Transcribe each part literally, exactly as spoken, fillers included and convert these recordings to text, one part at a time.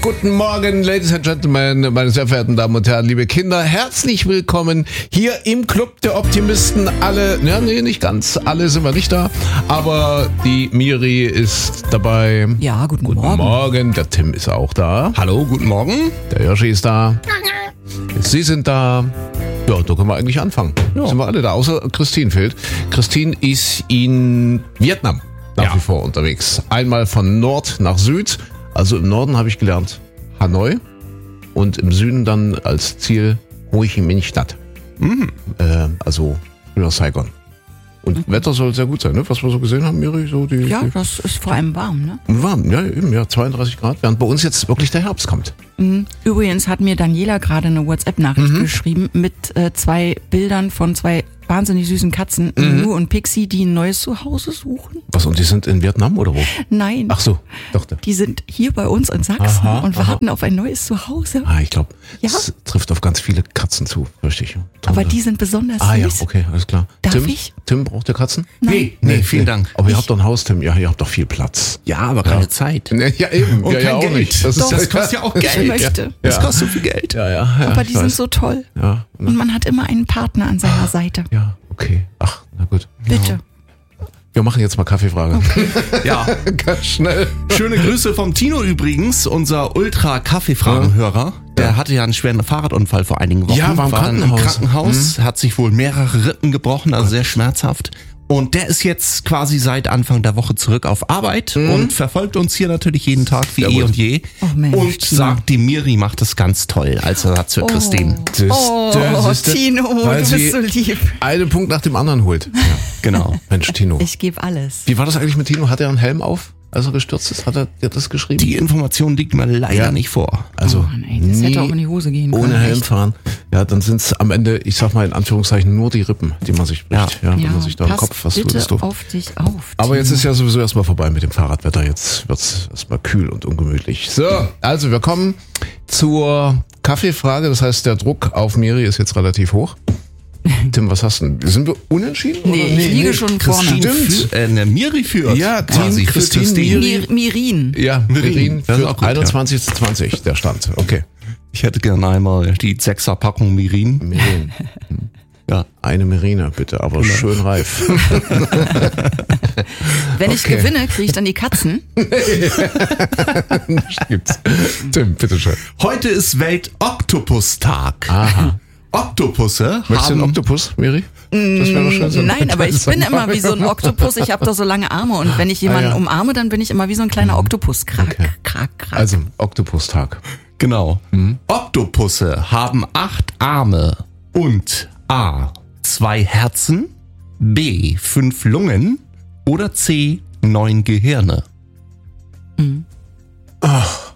Guten Morgen, Ladies and Gentlemen, meine sehr verehrten Damen und Herren, liebe Kinder. Herzlich willkommen hier im Club der Optimisten. Alle, ja, nee, nicht ganz. Alle sind wir nicht da. Aber die Miri ist dabei. Ja, guten, guten Morgen. Guten Morgen. Der Tim ist auch da. Hallo, guten Morgen. Der Yoshi ist da. Sie sind da. Ja, da können wir eigentlich anfangen. Ja. Sind wir alle da, außer Christine fehlt. Christine ist in Vietnam nach ja. wie vor unterwegs. Einmal von Nord nach Süd. Also im Norden habe ich gelernt Hanoi und im Süden dann als Ziel Ho Chi Minh Stadt. Mhm. Äh, also früher Saigon. Und mhm. Wetter soll sehr gut sein, ne? Was wir so gesehen haben, Miri? So die, ja, die das ist vor allem warm, ne? Warm, ja, eben, ja, zweiunddreißig Grad, während bei uns jetzt wirklich der Herbst kommt. Mhm. Übrigens hat mir Daniela gerade eine WhatsApp-Nachricht mhm. geschrieben mit äh, zwei Bildern von zwei wahnsinnig süßen Katzen, mhm. Lulu und Pixie, die ein neues Zuhause suchen. Was, und die sind in Vietnam oder wo? Nein. Ach so, dachte. Die sind hier bei uns in Sachsen aha, und warten aha. auf ein neues Zuhause. Ah, ich glaube, ja? das trifft auf ganz viele Katzen zu, richtig. Aber die sind besonders ah, süß. Ah ja, okay, alles klar. Darf Tim, ich? Tim, braucht ihr Katzen? Nein. Nee, nee, nee vielen nee. Dank. Aber ihr ich habt doch ein Haus, Tim. Ja, ihr habt doch viel Platz. Ja, aber keine ja. Zeit. Ja, eben. Und ja, kein ja, auch Geld. Nicht. Das, doch, ist, das kostet ja auch Geld. Ich möchte. Ja. Das kostet so viel Geld. Ja, ja, ja, aber die sind weiß. so toll. Ja, und man hat immer einen Partner an seiner Seite. Ja, okay. Ach, na gut. Bitte. Ja. Wir machen jetzt mal Kaffeefrage. Okay. Ja, ganz schnell. Schöne Grüße vom Tino übrigens, unser Ultra-Kaffeefragen-Hörer. Der ja. hatte ja einen schweren Fahrradunfall vor einigen Wochen. Ja, war im war Krankenhaus. Dann im Krankenhaus, mhm. hat sich wohl mehrere Rippen gebrochen, also sehr schmerzhaft. Und der ist jetzt quasi seit Anfang der Woche zurück auf Arbeit mhm. und verfolgt uns hier natürlich jeden Tag wie eh und je. Oh Mensch, und Tino. sagt, die Miri macht das ganz toll als Ersatz für oh. Christine. Das, oh, das, das, Tino, du bist so lieb. Einen Punkt nach dem anderen holt. Ja. Genau. Mensch, Tino. Ich gebe alles. Wie war das eigentlich mit Tino? Hat er einen Helm auf, als er gestürzt ist? Hat er dir das geschrieben? Die Information liegt mir leider ja. nicht vor. Also oh Mann, ey, das hätte auch in die Hose gehen können. Ohne Helm echt. fahren. Ja, dann sind es am Ende, ich sag mal in Anführungszeichen, nur die Rippen, die man sich bricht. Ja, ja, ja wenn man sich da im Kopf was bitte tut. auf dich auf. Aber Tino. jetzt ist ja sowieso erstmal vorbei mit dem Fahrradwetter. Jetzt wird's erstmal kühl und ungemütlich. So, also wir kommen zur Kaffeefrage. Das heißt, der Druck auf Miri ist jetzt relativ hoch. Tim, was hast du denn? Sind wir unentschieden? Nee, oder? ich liege nee, schon vorne. Stimmt. Äh, ne, Miri führt. Ja, quasi. Christine, Christine. Mir, Mirin. Ja, Mirin das ist auch gut, einundzwanzig zu zwanzig, der Stand. Okay. Ich hätte gerne einmal die Sechser-Packung Mirin. Mirin. Ja, eine Mirine bitte, aber genau. schön reif. Wenn ich okay. gewinne, kriege ich dann die Katzen. Das gibt's. Tim, bitteschön. Heute ist Welt-Oktopus-Tag. Aha. Oktopusse Möchtest du einen haben... Oktopus, Miri? Das wäre doch schön. So Nein, aber ich bin immer wie so ein Oktopus. Ich habe doch so lange Arme und wenn ich jemanden ah, ja. umarme, dann bin ich immer wie so ein kleiner Oktopus. Krack, okay. krack, krack. Also, Oktopustag. Genau. Mhm. Oktopusse haben acht Arme und A. zwei Herzen, B. fünf Lungen oder C. neun Gehirne. Mhm. Ach.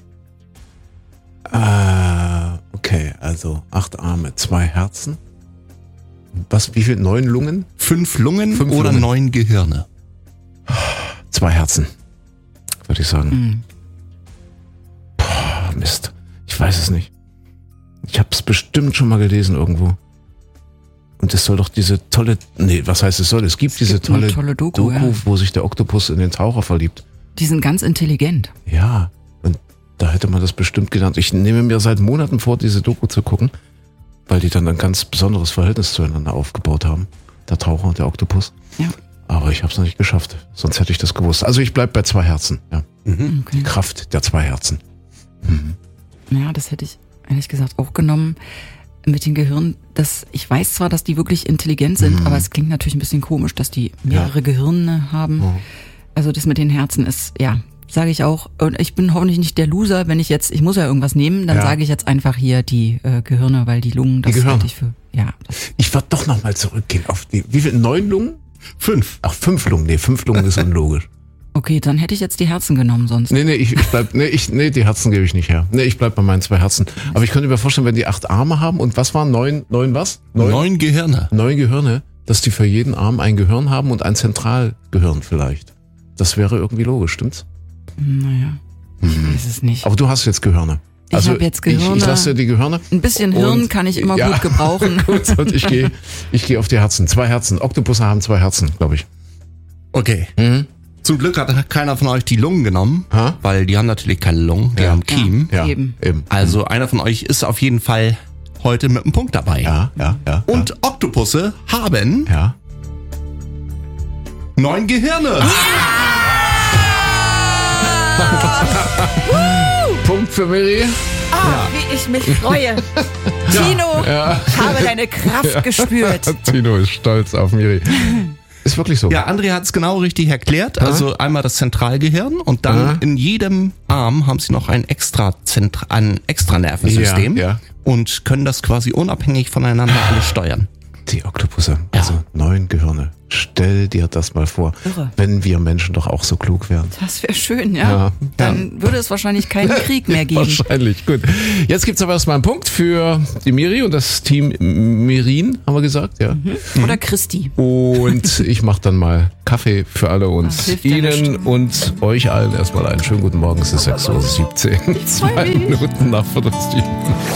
Äh, okay, also acht Arme, zwei Herzen. Was, wie viel? Neun Lungen? Fünf Lungen Fünf oder Lungen. neun Gehirne? Zwei Herzen, würde ich sagen. Mhm. Boah, Mist. Ich weiß es nicht. Ich habe es bestimmt schon mal gelesen irgendwo. Und es soll doch diese tolle, nee, was heißt es soll? Es gibt es diese gibt tolle, tolle Doku, Doku ja. wo sich der Oktopus in den Taucher verliebt. Die sind ganz intelligent. Ja, und da hätte man das bestimmt gelernt. Ich nehme mir seit Monaten vor, diese Doku zu gucken, weil die dann ein ganz besonderes Verhältnis zueinander aufgebaut haben. Der Taucher und der Oktopus. Ja. Aber ich habe es noch nicht geschafft. Sonst hätte ich das gewusst. Also ich bleib bei zwei Herzen. Ja. Mhm. Okay. Die Kraft der zwei Herzen. Mhm. Ja, das hätte ich ehrlich gesagt auch genommen. Mit den Gehirnen, das, ich weiß zwar, dass die wirklich intelligent sind, mhm. aber es klingt natürlich ein bisschen komisch, dass die mehrere ja. Gehirne haben. Oh. Also das mit den Herzen ist, ja, sage ich auch. Und ich bin hoffentlich nicht der Loser, wenn ich jetzt, ich muss ja irgendwas nehmen, dann ja. sage ich jetzt einfach hier die äh, Gehirne, weil die Lungen, das die Gehirne. halte ich für, ja. Ich würde doch nochmal zurückgehen auf die, wie viel, neun Lungen? Fünf. Ach, fünf Lungen, nee, fünf Lungen ist unlogisch. Okay, dann hätte ich jetzt die Herzen genommen sonst. Nee, nee, ich, ich bleib, nee, ich, nee, die Herzen gebe ich nicht her. Nee, ich bleib bei meinen zwei Herzen. Aber ich könnte mir vorstellen, wenn die acht Arme haben und was waren neun, neun was? Neun, neun Gehirne. Neun Gehirne, dass die für jeden Arm ein Gehirn haben und ein Zentralgehirn vielleicht. Das wäre irgendwie logisch, stimmt's? Naja, ich hm. weiß es nicht. Aber du hast jetzt Gehirne. Also ich habe jetzt Gehirne. Ich, ich lasse dir die Gehirne. Ein bisschen Hirn und, kann ich immer ja, gut gebrauchen. Gut, und ich gehe ich geh auf die Herzen. Zwei Herzen. Oktopusse haben zwei Herzen, glaube ich. Okay. Mhm. Zum Glück hat keiner von euch die Lungen genommen, Ha? weil die haben natürlich keine Lungen, die Ja. haben Kiemen. Ja, Eben. eben. Also einer von euch ist auf jeden Fall heute mit einem Punkt dabei. Ja, ja, ja. Und Oktopusse haben ja. neun Gehirne. Punkt für Miri. Ah, wie ich mich freue. Tino, ich habe deine Kraft gespürt. Tino ist stolz auf Miri. Ist wirklich so. Ja, André hat es genau richtig erklärt. Also einmal das Zentralgehirn und dann Aha. in jedem Arm haben sie noch ein extra Zentra ein extra Nervensystem Ja, ja. und können das quasi unabhängig voneinander alles steuern. Die Oktopusse. Also neun Gehirne. Stell dir das mal vor. Irre. Wenn wir Menschen doch auch so klug wären. Das wäre schön, ja. Ja. Dann würde es wahrscheinlich keinen Krieg mehr geben. Wahrscheinlich, gut. Jetzt gibt's aber erstmal einen Punkt für die Miri und das Team Mirin, haben wir gesagt, ja. Oder Christi. Und ich mache dann mal Kaffee für alle und Ach, hilft ja Ihnen nicht. und euch allen erstmal einen schönen guten Morgen. Es ist sechs Uhr siebzehn. Zwei mich. Minuten nach Viertel sieben.